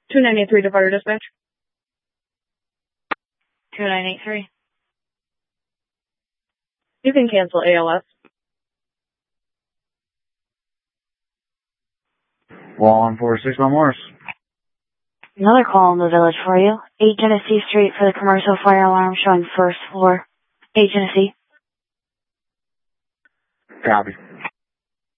2983 to fire dispatch. 2983. You can cancel ALS. Wall on 46 on Morris. Another call in the village for you. 8 Genesee Street for the commercial fire alarm showing first floor. 8 Genesee. Copy.